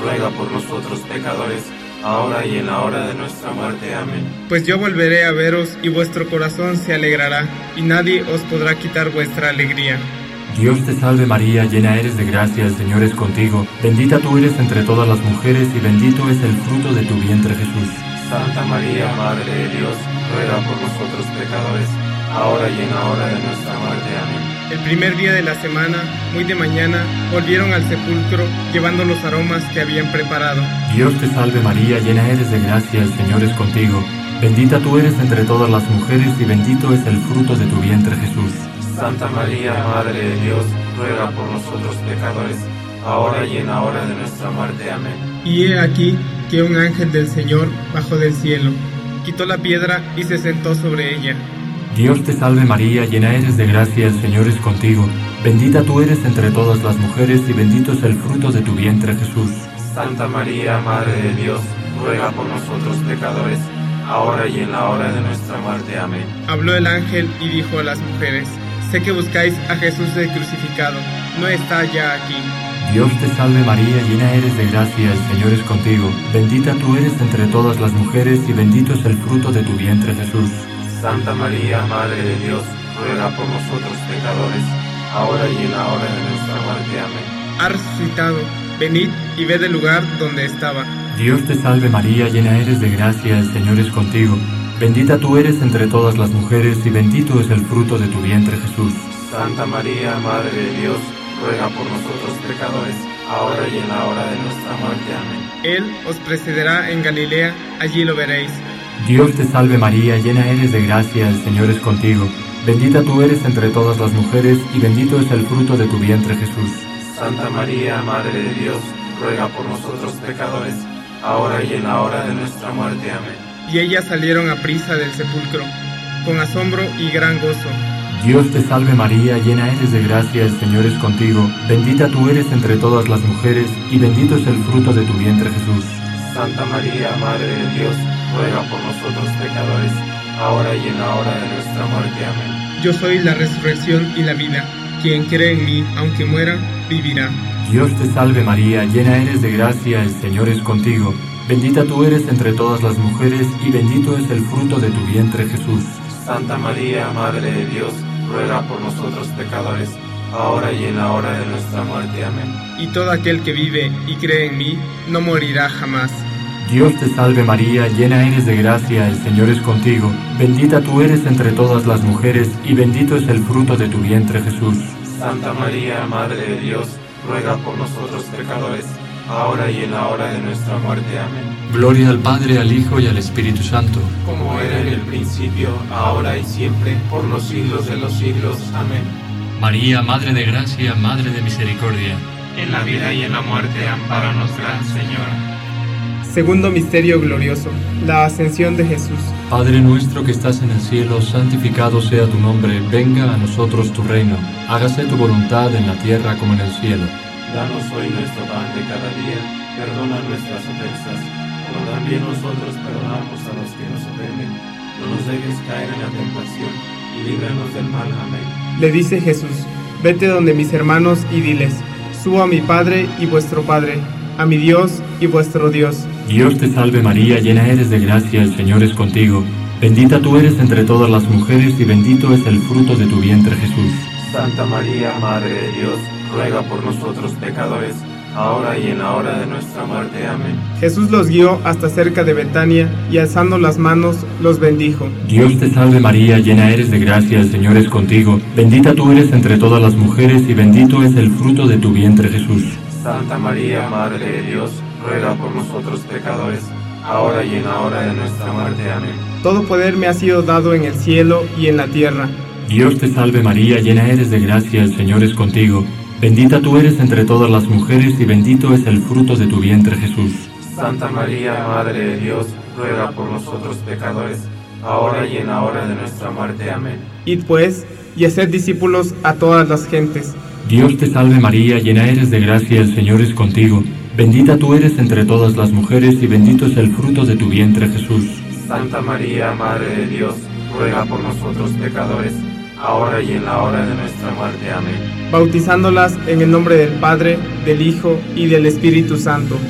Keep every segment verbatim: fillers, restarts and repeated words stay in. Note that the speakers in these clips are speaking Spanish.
ruega por nosotros pecadores, ahora y en la hora de nuestra muerte. Amén. Pues yo volveré a veros y vuestro corazón se alegrará, y nadie os podrá quitar vuestra alegría. Dios te salve María, llena eres de gracia, el Señor es contigo. Bendita tú eres entre todas las mujeres y bendito es el fruto de tu vientre Jesús. Santa María, Madre de Dios, ruega por nosotros pecadores, ahora y en la hora de nuestra muerte. Amén. El primer día de la semana, muy de mañana, volvieron al sepulcro llevando los aromas que habían preparado. Dios te salve María, llena eres de gracia, el Señor es contigo. Bendita tú eres entre todas las mujeres y bendito es el fruto de tu vientre Jesús. Santa María, Madre de Dios, ruega por nosotros pecadores, ahora y en la hora de nuestra muerte. Amén. Y he aquí que un ángel del Señor bajó del cielo, quitó la piedra y se sentó sobre ella. Dios te salve María, llena eres de gracia, el Señor es contigo. Bendita tú eres entre todas las mujeres y bendito es el fruto de tu vientre Jesús. Santa María, Madre de Dios, ruega por nosotros pecadores, ahora y en la hora de nuestra muerte. Amén. Habló el ángel y dijo a las mujeres: sé que buscáis a Jesús el crucificado, no está ya aquí. Dios te salve María, llena eres de gracia, el Señor es contigo. Bendita tú eres entre todas las mujeres y bendito es el fruto de tu vientre Jesús. Santa María, Madre de Dios, ruega por nosotros pecadores, ahora y en la hora de nuestra muerte. Amén. Ha resucitado, venid y ved el lugar donde estaba. Dios te salve María, llena eres de gracia, el Señor es contigo. Bendita tú eres entre todas las mujeres y bendito es el fruto de tu vientre Jesús. Santa María, Madre de Dios, ruega por nosotros pecadores, ahora y en la hora de nuestra muerte. Amén. Él os precederá en Galilea, allí lo veréis. Dios te salve María, llena eres de gracia, el Señor es contigo. Bendita tú eres entre todas las mujeres y bendito es el fruto de tu vientre Jesús. Santa María, Madre de Dios, ruega por nosotros pecadores, ahora y en la hora de nuestra muerte. Amén. Y ellas salieron a prisa del sepulcro, con asombro y gran gozo. Dios te salve María, llena eres de gracia, el Señor es contigo. Bendita tú eres entre todas las mujeres y bendito es el fruto de tu vientre Jesús. Santa María, Madre de Dios, ruega por nosotros pecadores, ahora y en la hora de nuestra muerte. Amén. Yo soy la resurrección y la vida. Quien cree en mí, aunque muera, vivirá. Dios te salve María, llena eres de gracia, el Señor es contigo. Bendita tú eres entre todas las mujeres y bendito es el fruto de tu vientre Jesús. Santa María, Madre de Dios, ruega por nosotros pecadores, ahora y en la hora de nuestra muerte. Amén. Y todo aquel que vive y cree en mí, no morirá jamás. Dios te salve María, llena eres de gracia, el Señor es contigo. Bendita tú eres entre todas las mujeres y bendito es el fruto de tu vientre Jesús. Santa María, Madre de Dios, ruega por nosotros pecadores, ahora y en la hora de nuestra muerte. Amén. Gloria al Padre, al Hijo y al Espíritu Santo. Como era en el principio, ahora y siempre, por los siglos de los siglos. Amén. María, Madre de Gracia, Madre de Misericordia, en la vida y en la muerte, ampáranos, Gran Señora. Segundo misterio glorioso, la ascensión de Jesús. Padre nuestro que estás en el cielo, santificado sea tu nombre, venga a nosotros tu reino, hágase tu voluntad en la tierra como en el cielo. Danos hoy nuestro pan de cada día, perdona nuestras ofensas, como también nosotros perdonamos a los que nos ofenden. No nos dejes caer en la tentación, y líbranos del mal. Amén. Le dice Jesús: vete donde mis hermanos y diles: subo a mi Padre y vuestro Padre, a mi Dios y vuestro Dios. Dios te salve María, llena eres de gracia, el Señor es contigo. Bendita tú eres entre todas las mujeres y bendito es el fruto de tu vientre Jesús. Santa María, Madre de Dios, ruega por nosotros pecadores, ahora y en la hora de nuestra muerte. Amén. Jesús los guió hasta cerca de Betania y alzando las manos los bendijo. Dios te salve María, llena eres de gracia, el Señor es contigo. Bendita tú eres entre todas las mujeres y bendito es el fruto de tu vientre Jesús. Santa María, Madre de Dios, ruega por nosotros pecadores, ahora y en la hora de nuestra muerte. Amén. Todo poder me ha sido dado en el cielo y en la tierra. Dios te salve María, llena eres de gracia, el Señor es contigo. Bendita tú eres entre todas las mujeres y bendito es el fruto de tu vientre Jesús. Santa María, Madre de Dios, ruega por nosotros pecadores, ahora y en la hora de nuestra muerte. Amén. Id pues, y haced discípulos a todas las gentes. Dios te salve María, llena eres de gracia, el Señor es contigo. Bendita tú eres entre todas las mujeres y bendito es el fruto de tu vientre Jesús. Santa María, Madre de Dios, ruega por nosotros pecadores, ahora y en la hora de nuestra muerte. Amén. Bautizándolas en el nombre del Padre, del Hijo y del Espíritu Santo.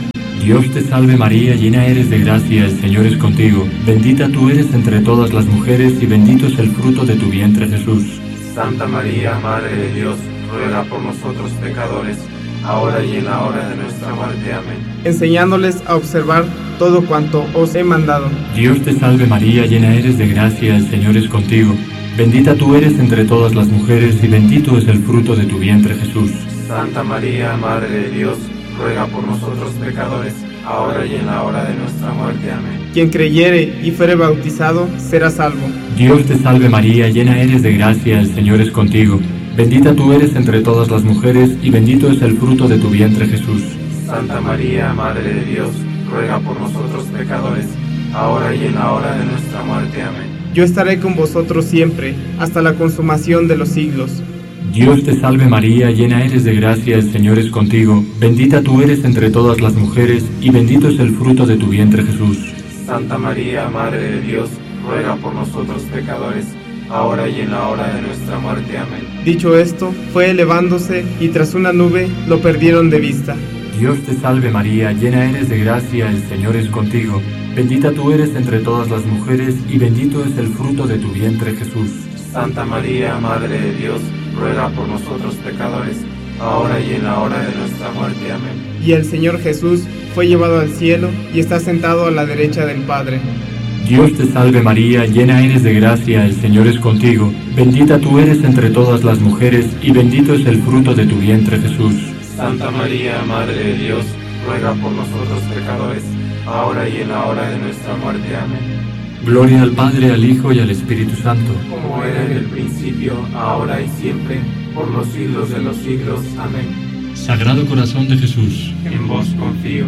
Dios te salve María, llena eres de gracia, el Señor es contigo. Bendita tú eres entre todas las mujeres y bendito es el fruto de tu vientre Jesús. Santa María, Madre de Dios, ruega por nosotros pecadores, ahora y en la hora de nuestra muerte. Amén. Enseñándoles a observar todo cuanto os he mandado. Dios te salve María, llena eres de gracia, el Señor es contigo. Bendita tú eres entre todas las mujeres y bendito es el fruto de tu vientre Jesús. Santa María, Madre de Dios, ruega por nosotros pecadores, ahora y en la hora de nuestra muerte. Amén. Quien creyere y fuere bautizado será salvo. Dios te salve María, llena eres de gracia, el Señor es contigo. Bendita tú eres entre todas las mujeres y bendito es el fruto de tu vientre Jesús. Santa María, Madre de Dios, ruega por nosotros pecadores, ahora y en la hora de nuestra muerte. Amén. Yo estaré con vosotros siempre, hasta la consumación de los siglos. Dios te salve María, llena eres de gracia, el Señor es contigo. Bendita tú eres entre todas las mujeres y bendito es el fruto de tu vientre Jesús. Santa María, Madre de Dios, ruega por nosotros pecadores, ahora y en la hora de nuestra muerte. Amén. Dicho esto, fue elevándose y tras una nube lo perdieron de vista. Dios te salve María, llena eres de gracia, el Señor es contigo. Bendita tú eres entre todas las mujeres y bendito es el fruto de tu vientre Jesús. Santa María, Madre de Dios, ruega por nosotros pecadores, ahora y en la hora de nuestra muerte. Amén. Y el Señor Jesús fue llevado al cielo y está sentado a la derecha del Padre. Dios te salve María, llena eres de gracia, el Señor es contigo. Bendita tú eres entre todas las mujeres y bendito es el fruto de tu vientre Jesús. Santa María, Madre de Dios, ruega por nosotros pecadores, ahora y en la hora de nuestra muerte. Amén. Gloria al Padre, al Hijo y al Espíritu Santo. Como era en el principio, ahora y siempre, por los siglos de los siglos. Amén. Sagrado Corazón de Jesús, En vos confío.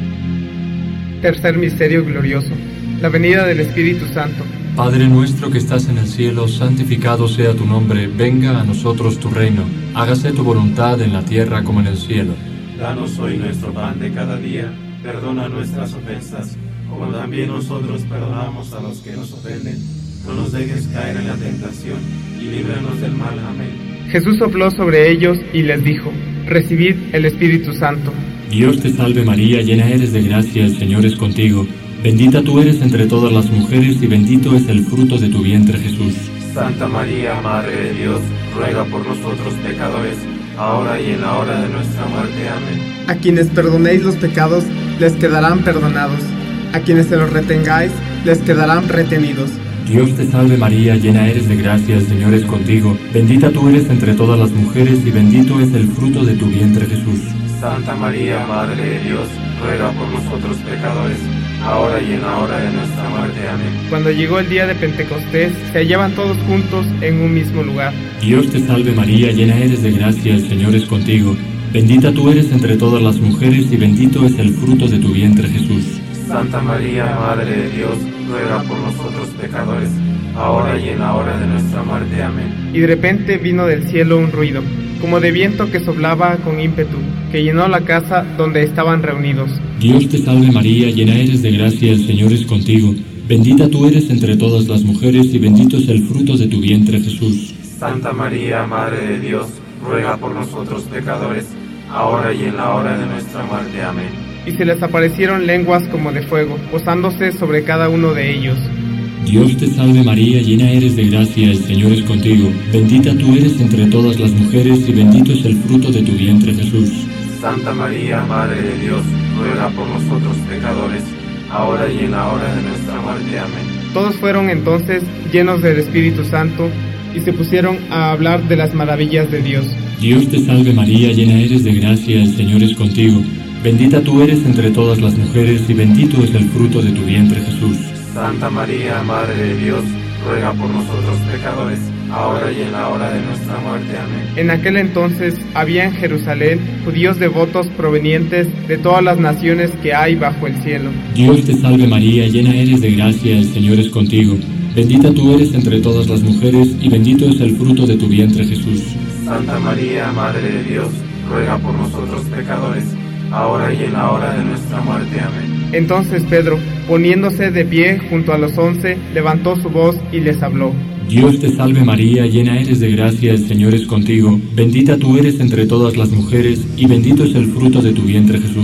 Tercer misterio glorioso, la venida del Espíritu Santo. Padre nuestro que estás en el cielo, santificado sea tu nombre, venga a nosotros tu reino, hágase tu voluntad en la tierra como en el cielo. Danos hoy nuestro pan de cada día, perdona nuestras ofensas, como también nosotros perdonamos a los que nos ofenden. No nos dejes caer en la tentación, y líbranos del mal. Amén. Jesús sopló sobre ellos y les dijo: recibid el Espíritu Santo. Dios te salve María, llena eres de gracia, el Señor es contigo. Bendita tú eres entre todas las mujeres y bendito es el fruto de tu vientre Jesús. Santa María, Madre de Dios, ruega por nosotros pecadores, ahora y en la hora de nuestra muerte. Amén. A quienes perdonéis los pecados, les quedarán perdonados. A quienes se los retengáis, les quedarán retenidos. Dios te salve María, llena eres de gracia, el Señor es contigo. Bendita tú eres entre todas las mujeres y bendito es el fruto de tu vientre Jesús. Santa María, Madre de Dios, ruega por nosotros pecadores, ahora y en la hora de nuestra muerte. Amén. Cuando llegó el día de Pentecostés, se hallaban todos juntos en un mismo lugar. Dios te salve María, llena eres de gracia, el Señor es contigo. Bendita tú eres entre todas las mujeres y bendito es el fruto de tu vientre Jesús. Santa María, Madre de Dios, ruega por nosotros pecadores, ahora y en la hora de nuestra muerte. Amén. Y de repente vino del cielo un ruido, como de viento que soplaba con ímpetu, que llenó la casa donde estaban reunidos. Dios te salve María, llena eres de gracia, el Señor es contigo. Bendita tú eres entre todas las mujeres y bendito es el fruto de tu vientre Jesús. Santa María, Madre de Dios, ruega por nosotros pecadores, ahora y en la hora de nuestra muerte. Amén. Y se les aparecieron lenguas como de fuego, posándose sobre cada uno de ellos. Dios te salve María, llena eres de gracia, el Señor es contigo. Bendita tú eres entre todas las mujeres y bendito es el fruto de tu vientre Jesús. Santa María, Madre de Dios, ruega por nosotros pecadores, ahora y en la hora de nuestra muerte. Amén. Todos fueron entonces llenos del Espíritu Santo y se pusieron a hablar de las maravillas de Dios. Dios te salve María, llena eres de gracia, el Señor es contigo. Bendita tú eres entre todas las mujeres y bendito es el fruto de tu vientre Jesús. Santa María, Madre de Dios, ruega por nosotros pecadores, ahora y en la hora de nuestra muerte. Amén. En aquel entonces había en Jerusalén judíos devotos provenientes de todas las naciones que hay bajo el cielo. Dios te salve María, llena eres de gracia, el Señor es contigo. Bendita tú eres entre todas las mujeres y bendito es el fruto de tu vientre Jesús. Santa María, Madre de Dios, ruega por nosotros pecadores, ahora y en la hora de nuestra muerte. Amén. Entonces Pedro, poniéndose de pie junto a los once, levantó su voz y les habló. Dios te salve María, llena eres de gracia, el Señor es contigo. Bendita tú eres entre todas las mujeres y bendito es el fruto de tu vientre Jesús.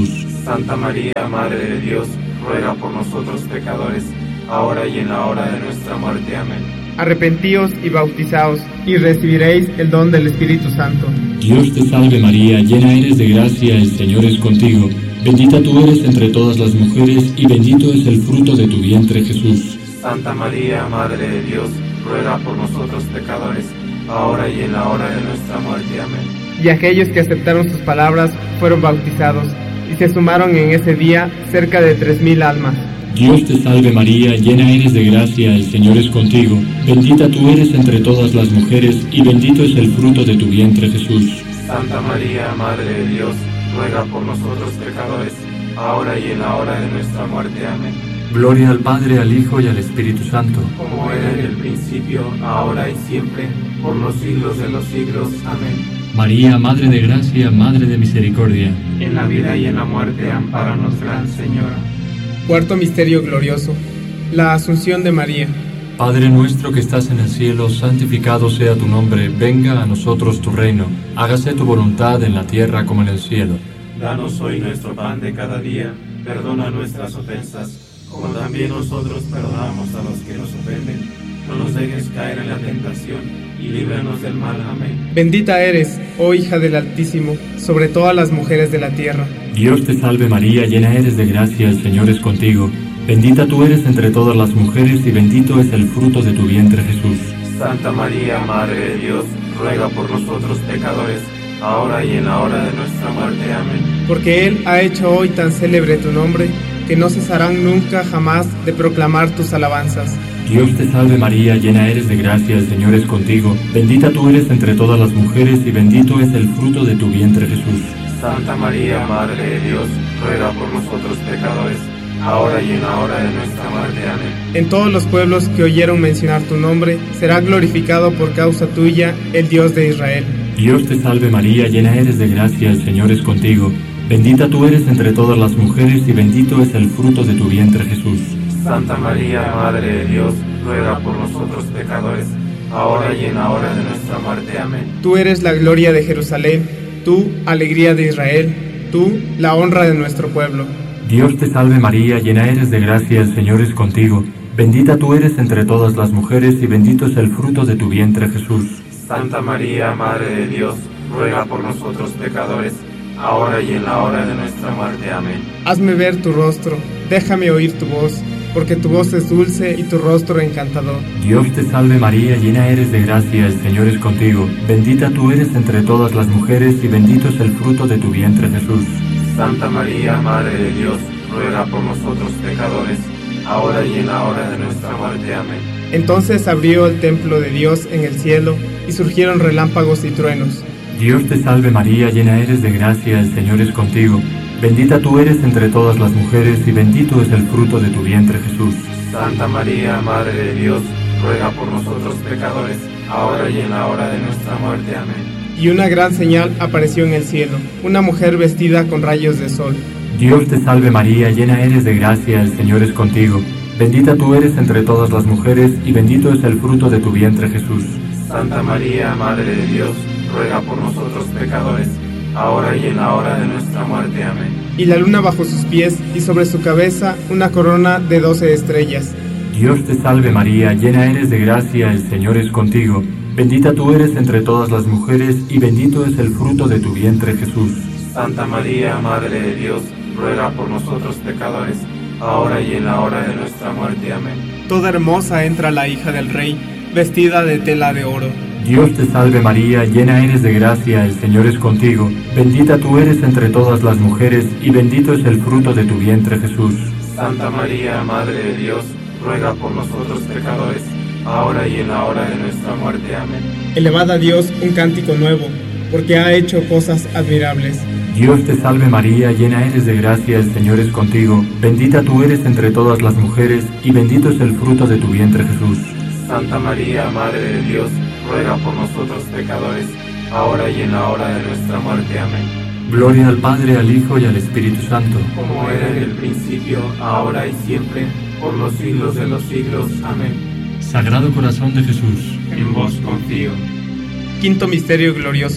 Santa María, Madre de Dios, ruega por nosotros pecadores, ahora y en la hora de nuestra muerte. Amén. Arrepentíos y bautizaos, y recibiréis el don del Espíritu Santo. Dios te salve María, llena eres de gracia, el Señor es contigo. Bendita tú eres entre todas las mujeres, y bendito es el fruto de tu vientre, Jesús. Santa María, Madre de Dios, ruega por nosotros pecadores, ahora y en la hora de nuestra muerte. Amén. Y aquellos que aceptaron sus palabras fueron bautizados, y se sumaron en ese día cerca de tres mil almas. Dios te salve María, llena eres de gracia, el Señor es contigo. Bendita tú eres entre todas las mujeres, y bendito es el fruto de tu vientre, Jesús. Santa María, Madre de Dios, ruega por nosotros pecadores, ahora y en la hora de nuestra muerte. Amén. Gloria al Padre, al Hijo y al Espíritu Santo. Como era en el principio, ahora y siempre, por los siglos de los siglos. Amén. María, Madre de Gracia, Madre de Misericordia. En la vida y en la muerte, ampáranos, Gran Señora. Cuarto misterio glorioso, la Asunción de María. Padre nuestro que estás en el cielo, santificado sea tu nombre, venga a nosotros tu reino, hágase tu voluntad en la tierra como en el cielo. Danos hoy nuestro pan de cada día, perdona nuestras ofensas, como también nosotros perdonamos a los que nos ofenden. No nos dejes caer en la tentación, y líbranos del mal. Amén. Bendita eres, oh hija del Altísimo, sobre todas las mujeres de la tierra. Dios te salve María, llena eres de gracia, el Señor es contigo. Bendita tú eres entre todas las mujeres, y bendito es el fruto de tu vientre, Jesús. Santa María, Madre de Dios, ruega por nosotros pecadores, ahora y en la hora de nuestra muerte. Amén. Porque Él ha hecho hoy tan célebre tu nombre, que no cesarán nunca jamás de proclamar tus alabanzas. Dios te salve María, llena eres de gracia, el Señor es contigo. Bendita tú eres entre todas las mujeres, y bendito es el fruto de tu vientre, Jesús. Santa María, Madre de Dios, ruega por nosotros pecadores, ahora y en la hora de nuestra muerte. Amén. En todos los pueblos que oyeron mencionar tu nombre, será glorificado por causa tuya el Dios de Israel. Dios te salve María, llena eres de gracia, el Señor es contigo. Bendita tú eres entre todas las mujeres, y bendito es el fruto de tu vientre, Jesús. Santa María, Madre de Dios, ruega por nosotros pecadores, ahora y en la hora de nuestra muerte. Amén. Tú eres la gloria de Jerusalén, tú, alegría de Israel, tú, la honra de nuestro pueblo. Dios te salve María, llena eres de gracia, el Señor es contigo. Bendita tú eres entre todas las mujeres, y bendito es el fruto de tu vientre, Jesús. Santa María, Madre de Dios, ruega por nosotros pecadores, ahora y en la hora de nuestra muerte. Amén. Hazme ver tu rostro, déjame oír tu voz, porque tu voz es dulce y tu rostro encantador. Dios te salve María, llena eres de gracia, el Señor es contigo. Bendita tú eres entre todas las mujeres, y bendito es el fruto de tu vientre, Jesús. Santa María, Madre de Dios, ruega por nosotros pecadores, ahora y en la hora de nuestra muerte. Amén. Entonces abrió el templo de Dios en el cielo, y surgieron relámpagos y truenos. Dios te salve María, llena eres de gracia, el Señor es contigo. Bendita tú eres entre todas las mujeres, y bendito es el fruto de tu vientre, Jesús. Santa María, Madre de Dios, ruega por nosotros pecadores, ahora y en la hora de nuestra muerte. Amén. Y una gran señal apareció en el cielo, una mujer vestida con rayos de sol. Dios te salve María, llena eres de gracia, el Señor es contigo. Bendita tú eres entre todas las mujeres, y bendito es el fruto de tu vientre, Jesús. Santa María, Madre de Dios, ruega por nosotros pecadores, ahora y en la hora de nuestra muerte. Amén. Y la luna bajo sus pies, y sobre su cabeza una corona de doce estrellas. Dios te salve María, llena eres de gracia, el Señor es contigo. Bendita tú eres entre todas las mujeres, y bendito es el fruto de tu vientre, Jesús. Santa María, Madre de Dios, ruega por nosotros pecadores, ahora y en la hora de nuestra muerte. Amén. Toda hermosa entra la hija del rey, vestida de tela de oro. Dios te salve María, llena eres de gracia, el Señor es contigo. Bendita tú eres entre todas las mujeres, y bendito es el fruto de tu vientre, Jesús. Santa María, Madre de Dios, ruega por nosotros pecadores, ahora y en la hora de nuestra muerte. Amén. Elevad a Dios un cántico nuevo, porque ha hecho cosas admirables. Dios te salve María, llena eres de gracia, el Señor es contigo. Bendita tú eres entre todas las mujeres, y bendito es el fruto de tu vientre, Jesús. Santa María, Madre de Dios, ruega por nosotros pecadores, ahora y en la hora de nuestra muerte. Amén. Gloria al Padre, al Hijo y al Espíritu Santo. Como era en el principio, ahora y siempre, por los siglos de los siglos. Amén. Sagrado Corazón de Jesús, en vos confío. Quinto misterio glorioso,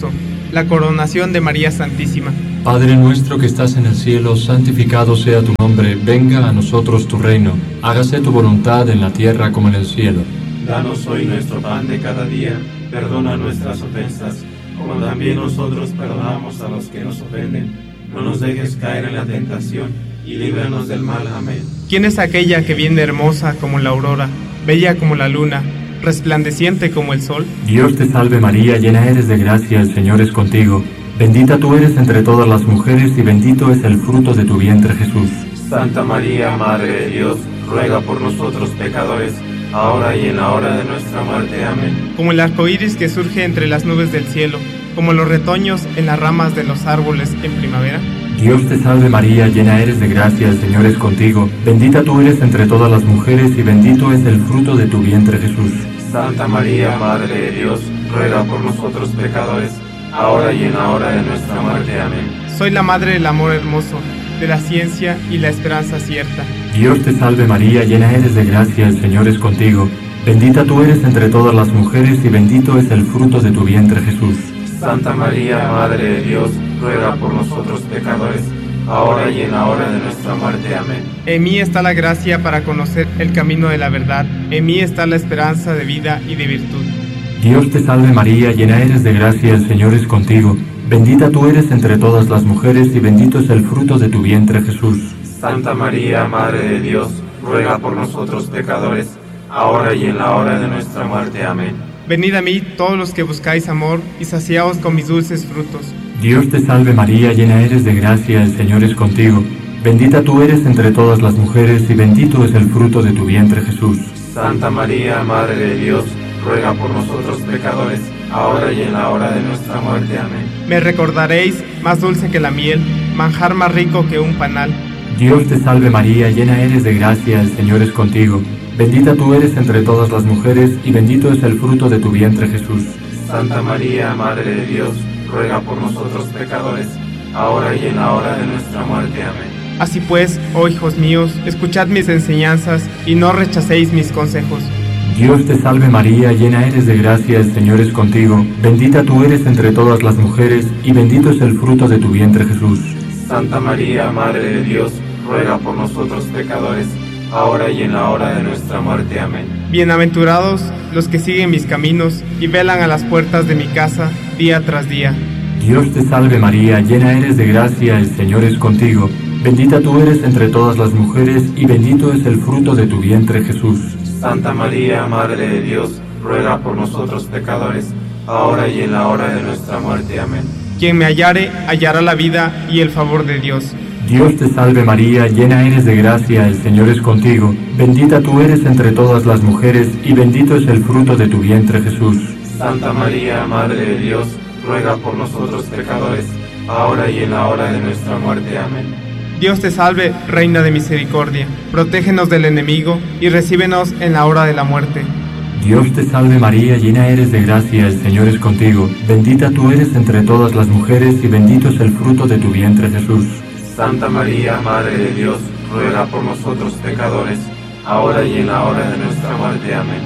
la coronación de María Santísima. Padre nuestro que estás en el cielo, santificado sea tu nombre, venga a nosotros tu reino, hágase tu voluntad en la tierra como en el cielo. Danos hoy nuestro pan de cada día, perdona nuestras ofensas, como también nosotros perdonamos a los que nos ofenden. No nos dejes caer en la tentación, y líbranos del mal. Amén. ¿Quién es aquella que viene hermosa como la aurora, bella como la luna, resplandeciente como el sol? Dios te salve María, llena eres de gracia, el Señor es contigo. Bendita tú eres entre todas las mujeres y bendito es el fruto de tu vientre Jesús. Santa María, Madre de Dios, ruega por nosotros pecadores, ahora y en la hora de nuestra muerte. Amén. Como el arco iris que surge entre las nubes del cielo, como los retoños en las ramas de los árboles en primavera. Dios te salve María, llena eres de gracia, el Señor es contigo. Bendita tú eres entre todas las mujeres y bendito es el fruto de tu vientre Jesús. Santa María, Madre de Dios, ruega por nosotros pecadores, ahora y en la hora de nuestra muerte. Amén. Soy la madre del amor hermoso, de la ciencia y la esperanza cierta. Dios te salve María, llena eres de gracia, el Señor es contigo. Bendita tú eres entre todas las mujeres y bendito es el fruto de tu vientre Jesús. Santa María, Madre de Dios, ruega por nosotros pecadores, ahora y en la hora de nuestra muerte. Amén. En mí está la gracia para conocer el camino de la verdad, en mí está la esperanza de vida y de virtud. Dios te salve María, llena eres de gracia, el Señor es contigo. Bendita tú eres entre todas las mujeres y bendito es el fruto de tu vientre Jesús. Santa María, Madre de Dios, ruega por nosotros pecadores, ahora y en la hora de nuestra muerte. Amén. Venid a mí todos los que buscáis amor y saciaos con mis dulces frutos. Dios te salve María, llena eres de gracia, el Señor es contigo. Bendita tú eres entre todas las mujeres y bendito es el fruto de tu vientre Jesús. Santa María, Madre de Dios, ruega por nosotros pecadores, ahora y en la hora de nuestra muerte. Amén. Me recordaréis, más dulce que la miel, manjar más rico que un panal. Dios te salve María, llena eres de gracia, el Señor es contigo. Bendita tú eres entre todas las mujeres y bendito es el fruto de tu vientre Jesús. Santa María, Madre de Dios, ruega por nosotros pecadores, ahora y en la hora de nuestra muerte. Amén. Así pues, oh hijos míos, escuchad mis enseñanzas y no rechacéis mis consejos. Dios te salve María, llena eres de gracia, el Señor es contigo. Bendita tú eres entre todas las mujeres y bendito es el fruto de tu vientre Jesús. Santa María, Madre de Dios, ruega por nosotros pecadores, ahora y en la hora de nuestra muerte. Amén. Bienaventurados los que siguen mis caminos y velan a las puertas de mi casa día tras día. Dios te salve María, llena eres de gracia, el Señor es contigo. Bendita tú eres entre todas las mujeres y bendito es el fruto de tu vientre Jesús. Santa María, Madre de Dios, ruega por nosotros pecadores, ahora y en la hora de nuestra muerte. Amén. Quien me hallare, hallará la vida y el favor de Dios. Dios te salve María, llena eres de gracia, el Señor es contigo. Bendita tú eres entre todas las mujeres y bendito es el fruto de tu vientre Jesús. Santa María, Madre de Dios, ruega por nosotros pecadores, ahora y en la hora de nuestra muerte. Amén. Dios te salve, Reina de misericordia, protégenos del enemigo y recíbenos en la hora de la muerte. Dios te salve María, llena eres de gracia, el Señor es contigo. Bendita tú eres entre todas las mujeres y bendito es el fruto de tu vientre Jesús. Santa María, Madre de Dios, ruega por nosotros pecadores, ahora y en la hora de nuestra muerte. Amén.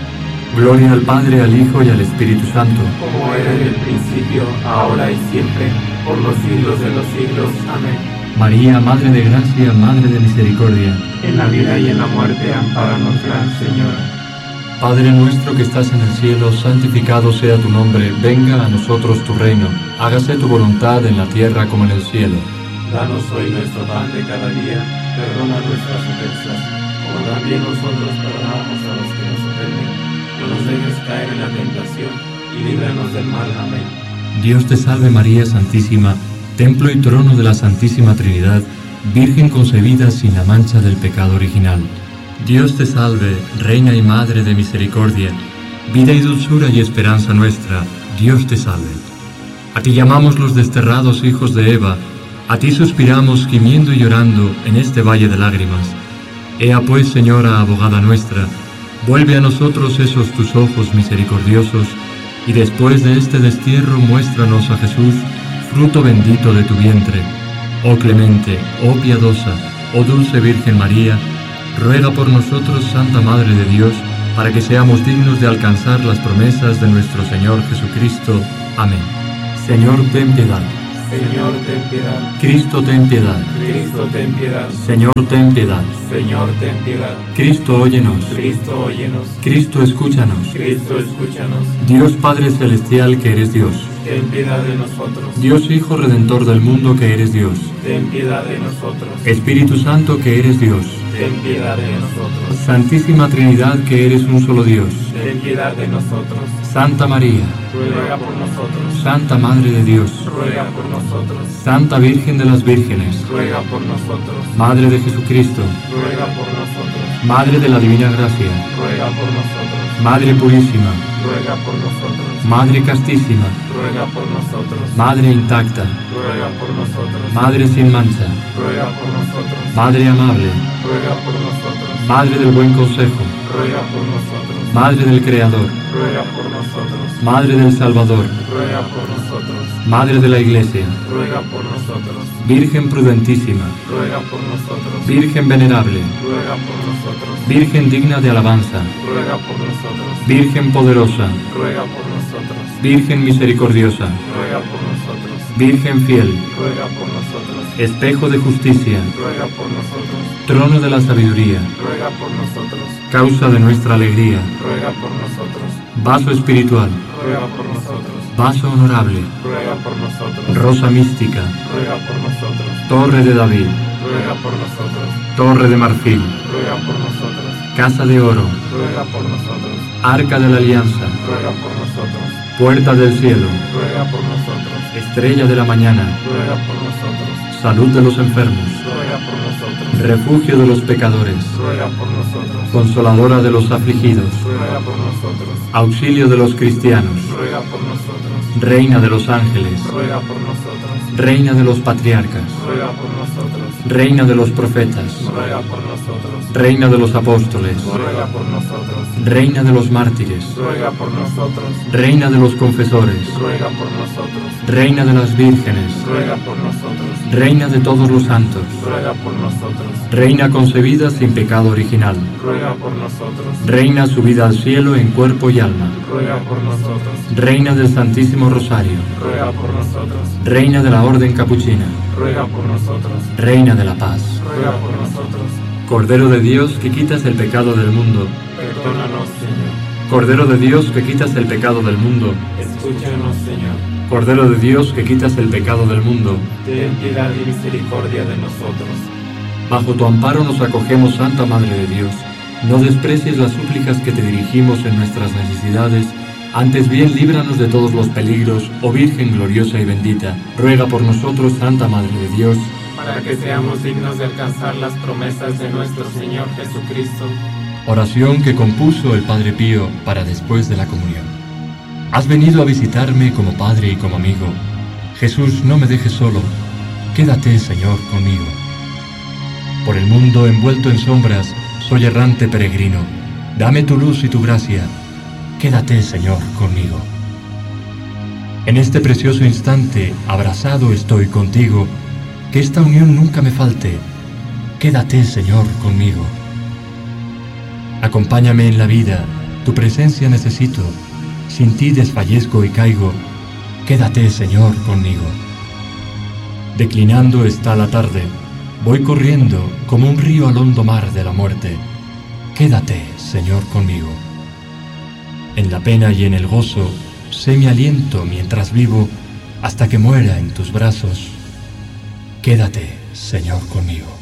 Gloria al Padre, al Hijo y al Espíritu Santo. Como era en el principio, ahora y siempre, por los siglos de los siglos. Amén. María, Madre de Gracia, Madre de Misericordia, En la vida y en la muerte, ampáranos, Gran Señora. Padre nuestro que estás en el cielo, santificado sea tu nombre, venga a nosotros tu reino, hágase tu voluntad en la tierra como en el cielo. Danos hoy nuestro pan de cada día, perdona nuestras ofensas, como también nosotros perdonamos a los que nos ofenden. No nos dejes caer en la tentación, y líbranos del mal. Amén. Dios te salve María Santísima, templo y trono de la Santísima Trinidad, Virgen concebida sin la mancha del pecado original. Dios te salve, Reina y Madre de Misericordia, vida y dulzura y esperanza nuestra, Dios te salve. A ti llamamos los desterrados hijos de Eva, a ti suspiramos gimiendo y llorando en este valle de lágrimas. Ea pues, Señora, abogada nuestra, vuelve a nosotros esos tus ojos misericordiosos, y después de este destierro muéstranos a Jesús, fruto bendito de tu vientre. Oh clemente, oh piadosa, oh dulce Virgen María, ruega por nosotros, Santa Madre de Dios, para que seamos dignos de alcanzar las promesas de nuestro Señor Jesucristo. Amén. Señor, ten piedad. Señor, ten piedad. Cristo, ten piedad. Cristo, ten piedad. Señor, ten piedad. Señor, ten piedad. Cristo, óyenos. Cristo, óyenos. Cristo, escúchanos. Cristo, escúchanos. Dios Padre Celestial, que eres Dios. Ten piedad de nosotros. Dios Hijo Redentor del mundo, que eres Dios. Ten piedad de nosotros. Espíritu Santo, que eres Dios. Ten piedad de nosotros. Santísima Trinidad, que eres un solo Dios. Ten piedad de nosotros. Santa María, Ruega por nosotros. Santa Madre de Dios, Ruega por nosotros. Santa Virgen de las Vírgenes, Ruega por nosotros. Madre de Jesucristo, Ruega por nosotros. Madre de la Divina Gracia, Ruega por nosotros. Madre Purísima, Ruega por nosotros. Madre Castísima, Ruega por nosotros. Madre Intacta, Ruega por nosotros. Madre sin mancha, Ruega por nosotros. Madre Amable, Ruega por nosotros. Madre del Buen Consejo, Ruega por nosotros. Madre del Creador, Ruega por nosotros. Madre del Salvador, Ruega por nosotros. Madre de la Iglesia, Ruega por nosotros. Virgen prudentísima, Ruega por nosotros. Virgen venerable, Ruega por nosotros. Virgen digna de alabanza, Ruega por nosotros. Virgen poderosa, Ruega por nosotros. Virgen misericordiosa, Ruega por nosotros. Virgen fiel, Ruega por nosotros. espejo de justicia, Ruega por nosotros. trono de la sabiduría, Ruega por nosotros. causa de nuestra alegría, Ruega por nosotros. vaso espiritual, Ruega por nosotros. vaso honorable, Ruega por nosotros. rosa mística, Ruega por nosotros. torre de David, Ruega por nosotros. torre de marfil, Ruega por nosotros. casa de oro, Ruega por nosotros. arca de la alianza, Ruega por nosotros. puerta del cielo, Ruega por nosotros. estrella de la mañana, Ruega por nosotros. salud de los enfermos, Ruega por nosotros. refugio de los pecadores, Ruega por nosotros. consoladora de los afligidos, Ruega por nosotros. auxilio de los cristianos, Ruega por nosotros. reina de los ángeles, Ruega por nosotros. reina de los patriarcas, Ruega por nosotros. reina de los profetas, Ruega por nosotros. reina de los apóstoles, Ruega por nosotros. reina de los mártires, Ruega por nosotros. reina de los confesores, Ruega por nosotros. reina de las vírgenes, Ruega por nosotros. reina de todos los santos, Ruega por nosotros. reina concebida sin pecado original, Ruega por nosotros. reina subida al cielo en cuerpo y alma, Ruega por nosotros. reina del Santísimo Rosario, Ruega por nosotros. reina de la Orden Capuchina, Ruega por nosotros. reina de la paz, Ruega por nosotros. Cordero de Dios que quitas el pecado del mundo, Perdónanos, Señor. Cordero de Dios que quitas el pecado del mundo, Escúchanos, Señor. Cordero de Dios que quitas el pecado del mundo, Ten piedad y misericordia de nosotros. bajo tu amparo nos acogemos, Santa Madre de Dios. No desprecies las súplicas que te dirigimos en nuestras necesidades, antes bien líbranos de todos los peligros, oh Virgen gloriosa y bendita. Ruega por nosotros, Santa Madre de Dios, Para que seamos dignos de alcanzar las promesas de nuestro Señor Jesucristo. Oración que compuso el Padre Pío para después de la comunión. Has venido a visitarme como Padre y como amigo. Jesús, no me dejes solo. Quédate, Señor, conmigo. Por el mundo envuelto en sombras, soy errante peregrino. Dame tu luz y tu gracia. Quédate, Señor, conmigo. En este precioso instante, abrazado estoy contigo. Que esta unión nunca me falte. Quédate, Señor, conmigo. Acompáñame en la vida, tu presencia necesito. Sin ti desfallezco y caigo. Quédate, Señor, conmigo. Declinando está la tarde. Voy corriendo como un río al hondo mar de la muerte. Quédate, Señor, conmigo. En la pena y en el gozo, sé mi aliento mientras vivo, hasta que muera en tus brazos. Quédate, Señor, conmigo.